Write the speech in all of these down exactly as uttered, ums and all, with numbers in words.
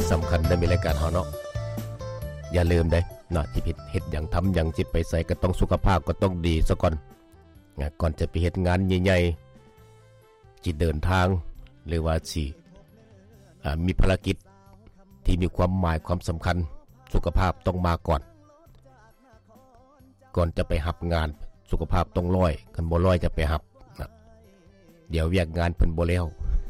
สำคัญในมีรายการเฮาเนาะอย่าลืมเด้เนาะที่เฮ็ดหยังทำหยังสิไปใส่ก็ต้องสุขภาพก็ต้องดีซะก่อนก่อนจะไปเฮ็ดงานใหญ่ๆจิเดินทางหรือว่าสิมีภารกิจที่มีความหมายความสำคัญสุขภาพต้องมาก่อนก่อนจะไปรับงานสุขภาพต้องร้อยคันบ่ร้อยจะไปรับนะเดี๋ยวเวียกงานเพิ่นบ่แล้ว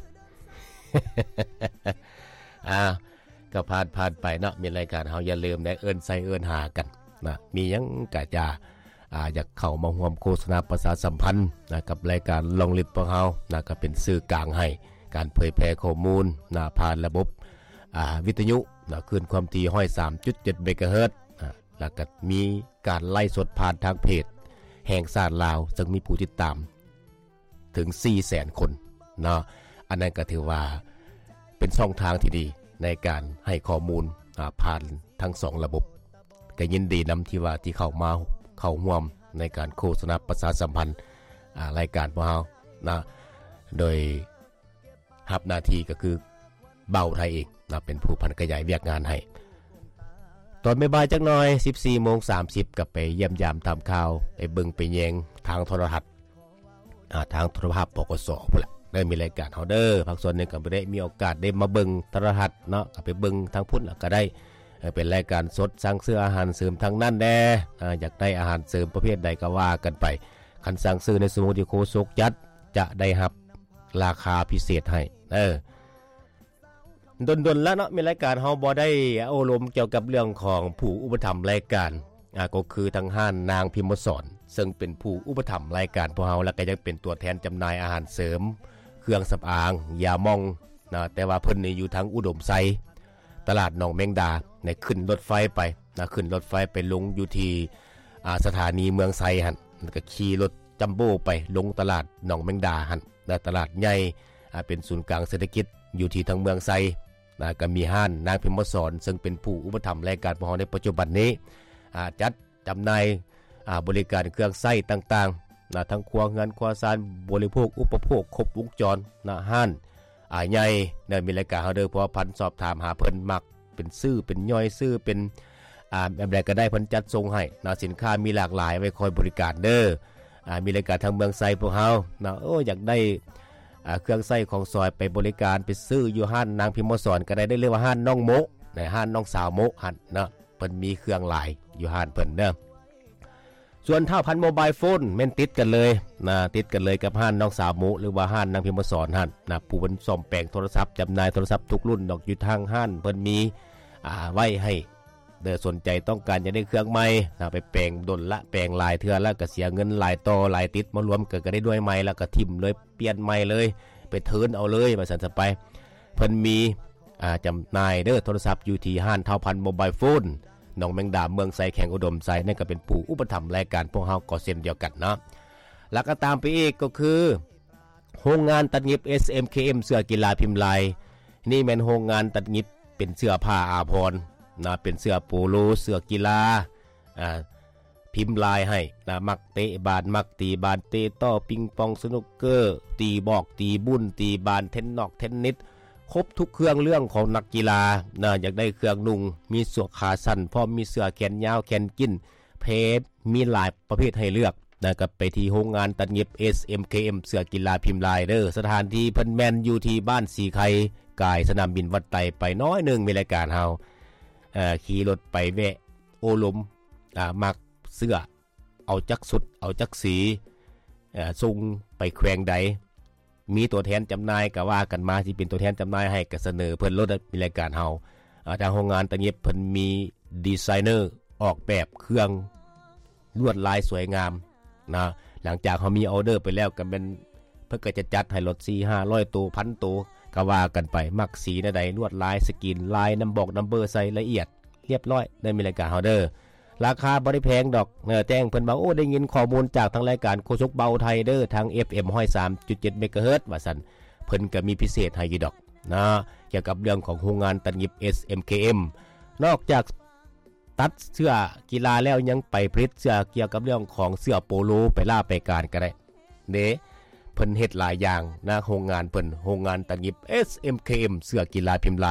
อ่าก็ผ่านผ่านไปเนาะมีรายการเฮาอย่าลืมได้เอิ้นใส่เอิ้นหากันนะมีหยังก็จะอ่าอยากเข้ามาร่วมโฆษณาประชาสัมพันธ์นะกับรายการลองลิดของเฮานะก็เป็นสื่อกลางให้การเผยแพร่ข้อมูลนะผ่านระบบอ่าวิทยุนะคลื่นความถี่ หนึ่งร้อยสามจุดเจ็ด เมกะเฮิรตซ์นะแล้วก็มีการไล่สดผ่านทางเพจแห่งชาติลาวซึ่งมีผู้ติดตามถึง สี่แสน คนเนาะอันนั้นก็ถือว่าเป็นช่องทางที่ดีในการให้ข้อมูลผ่านทั้งสองระบบก็ยินดีนำที่ว่าที่เข้ามาเข้าร่วมในการโฆษณาประชาสัมพันธ์รายการของเรานะโดยรับหน้าที่ก็คือเบาไทยเองนะเป็นผู้พันขยายเวียกงานให้ตอนบ่ายๆจักหน่อย สิบสี่โมงสามสิบ ก็ไปเยี่ยมยามทำข่าวไปเบิ่งไปแยงทางโทรทัศน์อ่าทางโทรภาพปกสพุ่นล่ะได้มีรายการเฮาเด้อภาคส่วนนึงก็บ่ได้มีโอกาสได้มาเบิ่งโทรทัศน์เนาะก็ไปเบิ่งทางพุ่นล่ะก็ได้เป็นรายการสดสั่งซื้ออาหารเสริมทางนั้นแน่อ่าอยากได้อาหารเสริมประเภทใดก็ว่ากันไปคันสั่งซื้อในสมุทรโคศกจัดจะได้รับราคาพิเศษให้เออดนๆแล้วเนาะมีรายการเฮาบ่ได้โอ้ลมเกี่ยวกับเรื่องของผู้อุปถัมภ์รายการอ่าก็คือทางห้านนางพิมพ์สอนซึ่งเป็นผู้อุปถัมภ์รายการพวกเฮาแล้วก็ยังเป็นตัวแทนจำหน่ายอาหารเสริมเครื่องสำอางยามองนะแต่ว่าเพิ่นนี่อยู่ทางอุดมไซตลาดหนองแมงดาในขึ้นรถไฟไปนะขึ้นรถไฟไปลงอยู่ที่อ่าสถานีเมืองไซหั่นแล้วก็ขี่รถจัมโบ้ไปลงตลาดหนองแมงดาหั่นและตลาดใหญ่อ่าเป็นศูนย์กลางเศรษฐกิจอยู่ที่ทางเมืองไซนะก็มีห้านนางพิมพ์สอนซึ่งเป็นผู้อุปถัมภ์รายการพวกเฮาในปัจจุบันนี้อ่าจัดจำหน่ายอ่าบริการเครื่องใช้ต่างๆนะทั้งครัวเรือนครัวซานบริโภคอุปโภคครบวงจรนะห้านอ่าใหญ่ได้มีรายการเฮาเด้อเพราะพันสอบถามหาเพิ่นมักเป็นซื้อเป็นย่อยซื้อเป็นอ่าแบบใดก็ได้เพิ่นจัดส่งให้นะสินค้ามีหลากหลายไว้คอยบริการเด้ออ่ามีรายการทางเมืองไซพวกเฮานะโอ้อยากได้อ่าเครื่องใช้ของซอยไปบริการไปซื้ออยู่ห้านนางพิมพ์สอนก็ได้ได้เรียกว่าห้านน้องโมในห้านน้องสาวโมหั่นนะเพิ่นมีเครื่องหลายอยู่ห้านเพิ่นเด้อส่วนถ้าพันโมบายโฟนแม่นติดกันเลยนะติดกันเลยกับห้านน้องสาวโมหรือว่าห้านนางพิมพ์สอนหั่นนะผู้เพิ่นซ่อมแปลงโทรศัพท์จำหน่ายโทรศัพท์ทุกรุ่นดอกอยู่ทางห้านเพิ่นมีอ่าไว้ให้เด้อสนใจต้องการจะได้เครื่องใหม่นะไปแปลงดนละแปลงหลายเทื่อแล้วก็เสียเงินหลายต่อหลายติดมารวมกันก็ได้ด้วยใหม่แล้วก็ทิ่มเลยเปลี่ยนใหม่เลยไปเทิร์นเอาเลยว่าซั่นซะไปเพิ่นมีอ่าจำหน่ายเด้อโทรศัพท์อยู่ที่ห้านเท่าพันโมบายโฟนหนองแมงดาเมืองไซแข่งอุดมไซนั่นก็เป็นผู้อุปถัมภ์รายการพวกเฮาก็เช่นเดียวกันเนาะแล้วก็ตามไปอีกก็คือโรงงานตัดเย็บ เอส เอ็ม เค เอ็ม เสื้อกีฬาพิมพ์ลายนี่แม่นโรงงานตัดเย็บเป็นเสื้อผ้าอาภรณ์นะเป็นเสื้อโปโลเสื้อกีฬาอ่าพิมพ์ลายให้นะมักเตะบานมักตีบานเตะต่อปิงปองสนุกเกอร์ตีบอกตีบุ้นตีบานเทนนอกเทนนิสครบทุกเครื่องเรื่องของนักกีฬานะอยากได้เครื่องนุ่งมีเสื้อขาสั้นพร้อมมีเสื้อแขนยาวแขนกิ้นเพชรมีหลายประเภทให้เลือกนะก็ไปที่โรงงานตัดเย็บ เอส เอ็ม เค เอ็ม เสื้อกีฬาพิมพ์ลายเด้อสถานที่เพิ่นแม่นอยู่ที่บ้านสีไข่กายสนามบินวัดไตไปน้อยนึงมีรายการเฮาเอ่อขี่รถไปแวะโอลมอ่ามักเสื้อเอาจักสุดเอาจักสีเอ่อส่งไปแขวงใดมีตัวแทนจำหน่ายก็ว่ากันมาที่เป็นตัวแทนจำหน่ายให้ก็เสนอเพิ่นรถมีรายการเฮาทางโรงงานตัดเย็บเพิ่นมีดีไซเนอร์ออกแบบเครื่องลวดลายสวยงามนะหลังจากเฮามีออเดอร์ไปแล้วก็เป็นเพิ่นก็จะจัดให้รถ สี่ห้าร้อย ตัว หนึ่งพัน ตัวก็ว่ากันไปมักสีใดลวดลายสกินลายนำบอกนัมเบอร์ใส่ละเอียดเรียบร้อยได้มีรายการเฮาเด้อราคาบ่ได้แพงดอกเออแจ้งเพิ่นว่าโอ้ได้ยินข้อมูลจากทางรายการโคชกเบาไทยเด้อทาง เอฟ เอ็ม หนึ่งร้อยสามจุดเจ็ด เมกะเฮิรตซ์ว่าซั่นเพิ่นก็มีพิเศษให้อยู่ดอกนะเกี่ยวกับเรื่องของโรงงานตัดเย็บ เอส เอ็ม เค เอ็ม นอกจากตัดเสื้อกีฬาแล้วยังไปผลิตเสื้อเกี่ยวกับเรื่องของเสื้อโปโลไปล่าไปการก็ได้เด้เพิ่นเฮ็ดหลายอย่างนะโรงงานเพิ่นโรงงานตัดเย็บ เอส เอ็ม เค เอ็ม เสื้อกีฬาพิมพ์ลาย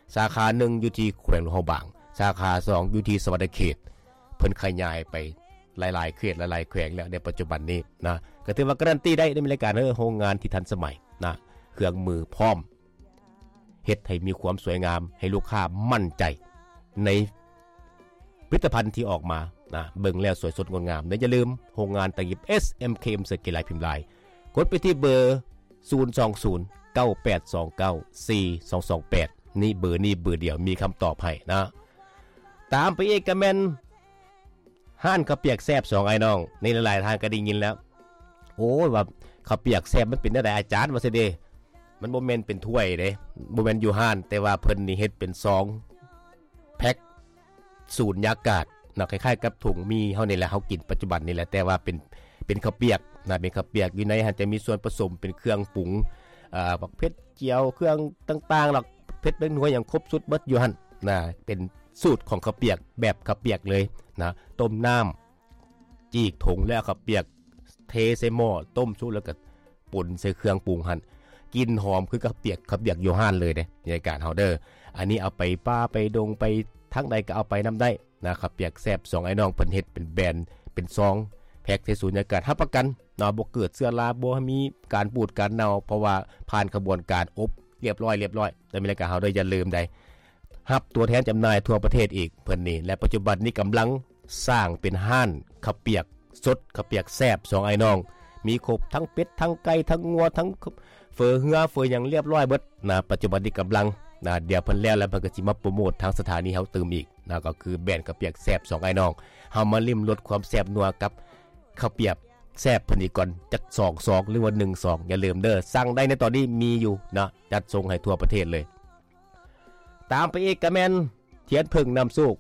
สาขาหนึ่งอยู่ที่แขวงหลวงพระบางสาขาสองอยู่ที่สวรรณเขตเพิ่นขยายไปหลายๆเขตหลายๆแขวงแล้วในปัจจุบันนี้นะก็ถือว่าการันตีได้ในรายการเออโรงงานที่ทันสมัยนะเครื่องมือพร้อมเฮ็ดให้มีความสวยงามให้ลูกค้ามั่นใจในผลิตภัณฑ์ที่ออกมานะเบิ่งแล้วสวยสดงดงามและอย่าลืมโรงงานตังยิบ เอส เอ็ม เค เอ็ม สกิลไลน์พิมพ์ลายกดไปที่เบอร์ศูนย์ สอง ศูนย์ เก้า แปด สอง เก้า สี่ สอง สอง แปดนี่เบอร์นี่เบอร์เดียวมีคำตอบให้นะตามไปอีกก็แม่นห้านข้าวเปียกแซ่บสองไอ้น้องในหลายๆทางก็ได้ยินแล้วโอ้ยว่าข้าวเปียกแซ่บมันเป็นได้อาจารย์ว่าซิเด้มันบ่แม่นเป็นถ้วยเด้บ่แม่นอยู่ห้านแต่ว่าเพิ่นนี่เฮ็ดเป็นซองแพ็คสูญญากาศนะคล้ายๆกับถุงมีเฮานี่แหละเฮากินปัจจุบันนี่แหละแต่ว่าเป็นเป็นข้าวเปียกนะเป็นข้าวเปียกอยู่ในหันจะมีส่วนผสมเป็นเครื่องปรุงอ่าบักเผ็ดเจียวเครื่องต่างๆหลักเผ็ดเป็นหน่วยอย่างครบสุดเบิดอยู่หั่นนะเป็นสูตรของข้าวเปียกแบบข้าวเปียกเลยนะต้มน้ำจีกถุงแล้วข้าวเปียกเทใส่หม้อต้มชุบแล้วก็ป่นใส่เครื่องปรุงหั่นกินหอมคือข้าวเปียกข้าวเปียกโยฮานเลยเด้ในการเฮาเด้ออันนี้เอาไปป้าไปดงไปทั้งใดก็เอาไปนํได้นะข้าวเปียกแซ่บสองไอ้น้องเพิ่นเฮ็ดเป็นแบรนด์เป็นซองแพ็คใส่สูญญากาศรับประกันเนาะบ่เกิดเชื้อราบ่มีการบูดการเน่าเพราะว่าผ่านกระบวนการอบเรียบร้อยเรียบร้อยในรายการเฮาได้อย่าลืมได้รับตัวแทนจำหน่ายทั่วประเทศอีกเพิ่นนี่และปัจจุบันนี้กำลังสร้างเป็นห้านข้าวเปียกสดข้าวเปียกแซ่บสองไอ้น้องมีครบทั้งเป็ดทั้งไก่ทั้งงัวทั้งเฟอเหือเฟอหยังเรียบร้อยเบิดนะปัจจุบันนี้กำลังนะเดี๋ยวเพิ่นแล้วแล้วเพิ่นก็สิมาโปรโมททางสถานีเฮาตื่มอีกนะก็คือแบรนด์ข้าวเปียกแซ่บสองไอ้น้องเฮามาลิ้มรสความแซ่บนัวกับข้าวเปียกแซ่บเพิ่นอีกก่อนจักสอง สองหรือว่าหนึ่ง สองอย่าลืมเด้อสั่งได้ในตอนนี้มีอยู่นะจัดส่งให้ทั่วประเทศเลยตามไปอีกก็แม่นเทียนพึ่งน้ำสุก